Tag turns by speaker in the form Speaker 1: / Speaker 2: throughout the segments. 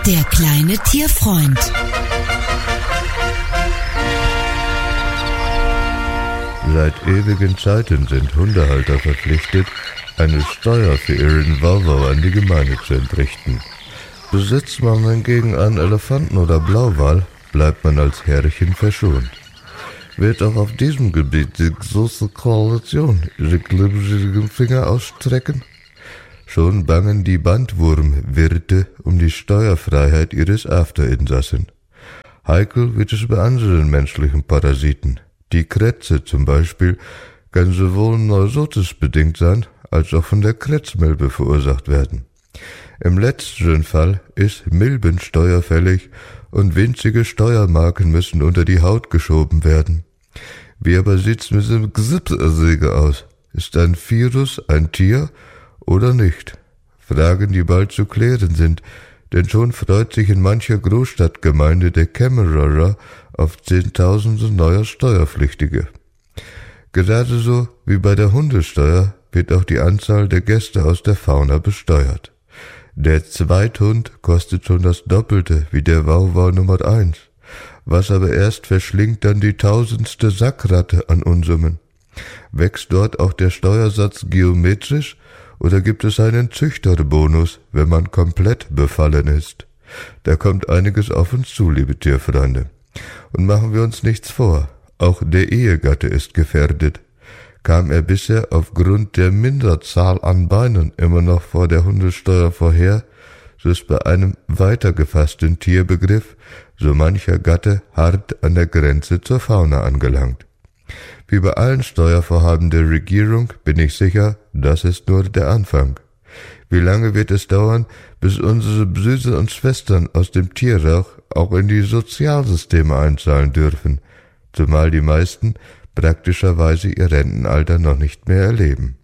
Speaker 1: Der kleine Tierfreund.
Speaker 2: Seit ewigen Zeiten sind Hundehalter verpflichtet, eine Steuer für ihren Wauwau an die Gemeinde zu entrichten. Besitzt man hingegen einen Elefanten oder Blauwal, bleibt man als Herrchen verschont. Wird auch auf diesem Gebiet die große Koalition ihre glibberige Finger ausstrecken? Schon bangen die Bandwurmwirte um die Steuerfreiheit ihres Afterinsassen. Heikel wird es bei anderen menschlichen Parasiten. Die Krätze zum Beispiel kann sowohl neurotisbedingt sein, als auch von der Krätzmilbe verursacht werden. Im letzteren Fall ist Milbensteuer fällig und winzige Steuermarken müssen unter die Haut geschoben werden. Wie aber sieht's mit dem Grippeerreger aus? Ist ein Virus ein Tier oder nicht? Fragen, die bald zu klären sind, denn schon freut sich in mancher Großstadtgemeinde der Kämmerer auf Zehntausende neuer Steuerpflichtige. Gerade so wie bei der Hundesteuer wird auch die Anzahl der Gäste aus der Fauna besteuert. Der Zweithund kostet schon das Doppelte wie der Wauwau Nummer 1. Was aber erst verschlingt dann die tausendste Sackratte an Unsummen? Wächst dort auch der Steuersatz geometrisch oder gibt es einen Züchterbonus, wenn man komplett befallen ist? Da kommt einiges auf uns zu, liebe Tierfreunde. Und machen wir uns nichts vor, auch der Ehegatte ist gefährdet. Kam er bisher aufgrund der Minderzahl an Beinen immer noch vor der Hundesteuer vorher, so ist bei einem weiter gefassten Tierbegriff so mancher Gatte hart an der Grenze zur Fauna angelangt. Wie bei allen Steuervorhaben der Regierung bin ich sicher, das ist nur der Anfang. Wie lange wird es dauern, bis unsere Brüder und Schwestern aus dem Tierrauch auch in die Sozialsysteme einzahlen dürfen, zumal die meisten praktischerweise ihr Rentenalter noch nicht mehr erleben.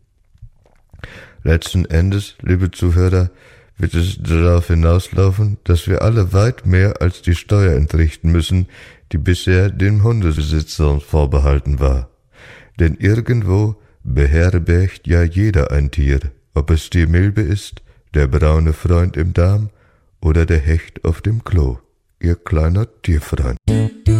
Speaker 2: Letzten Endes, liebe Zuhörer, wird es darauf hinauslaufen, dass wir alle weit mehr als die Steuer entrichten müssen, die bisher den Hundebesitzern vorbehalten war. Denn irgendwo beherbergt ja jeder ein Tier, ob es die Milbe ist, der braune Freund im Darm oder der Hecht auf dem Klo. Ihr kleiner Tierfreund.